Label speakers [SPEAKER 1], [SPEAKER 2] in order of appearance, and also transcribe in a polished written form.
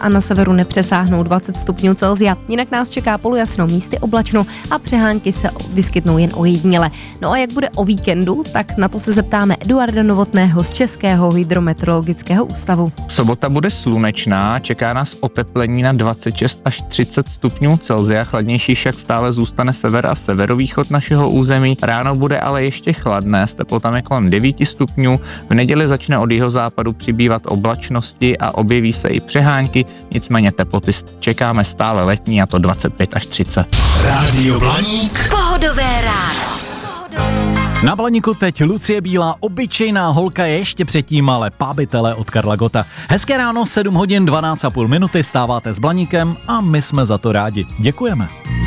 [SPEAKER 1] a na severu nepřesáhnou 20 stupňů Celsia. Jinak nás čeká polojasno, místy oblačno a přehánky se vyskytnou jen ojediněle. No a jak bude o víkendu, tak na to se zeptáme Eduarda Novotného z Českého hydrometeorologického ústavu.
[SPEAKER 2] Sobota bude slunečná, čeká nás oteplení na 26 až 30 stupňů Celsia, chladnější však stále zůstane sever a severovýchod našeho území. Ráno bude ale ještě chladné, s teplotami kolem 9 stupňů. V neděli začne od jihozápadu přibývat oblačnosti a objeví se i přehánky, nicméně teploty čekáme stále letní, a to 25 až 30.
[SPEAKER 3] Rádio Blaník.
[SPEAKER 4] Pohodové ráno.
[SPEAKER 5] Na Blaníku teď Lucie Bílá, obyčejná holka je ještě předtím, ale pábitele od Karla Gotta. Hezké ráno, 7 hodin 12,5 minuty, stáváte s Blaníkem a my jsme za to rádi. Děkujeme.